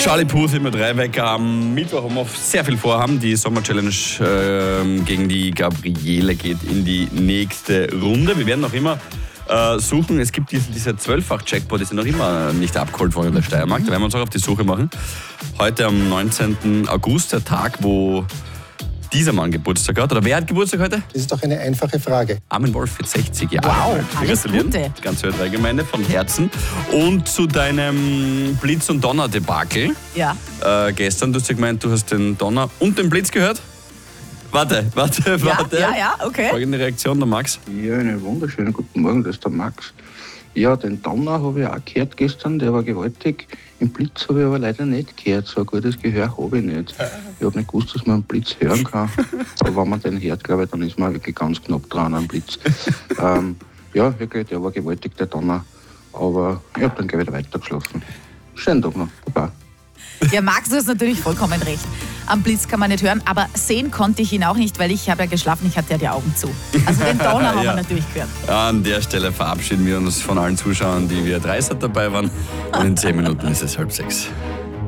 Charlie Puth immer 3 Wecker. Am Mittwoch haben wir sehr viel vorhaben. Die Sommer-Challenge gegen die Gabriele geht in die nächste Runde. Wir werden noch immer suchen. Es gibt dieser 12-fach-Jackpot, ist ja noch immer nicht abgeholt worden in der Steiermark. Da werden wir uns auch auf die Suche machen. Heute am 19. August, der Tag, wo dieser Mann Geburtstag hat. Oder wer hat Geburtstag heute? Das ist doch eine einfache Frage. Armin Wolf wird 60 Jahre Wow, alt. alles Gute. Die ganze Ö3-Gemeinde von Herzen. Und zu deinem Blitz- und Donner-Debakel. Ja. Gestern, du hast ja gemeint, du hast den Donner und den Blitz gehört. Warte. Ja, okay. Folgende Reaktion, der Max. Ja, einen wunderschönen guten Morgen, das ist der Max. Ja, den Donner habe ich auch gehört gestern, der war gewaltig. Im Blitz habe ich aber leider nicht gehört, so ein gutes Gehör habe ich nicht. Ich habe nicht gewusst, dass man einen Blitz hören kann, aber wenn man den hört, glaube ich, dann ist man wirklich ganz knapp dran am Blitz. Ja, wirklich, der war gewaltig, der Donner, aber ich habe dann gleich wieder weitergeschlafen. Schönen Tag noch, Baba. Ja, Max, du hast natürlich vollkommen recht. Am Blitz kann man nicht hören, aber sehen konnte ich ihn auch nicht, weil ich habe ja geschlafen, ich hatte ja die Augen zu. Also den Donner haben wir natürlich gehört. Ja, an der Stelle verabschieden wir uns von allen Zuschauern, die via Dreisat dabei waren. Und in 10 Minuten ist es 5:30.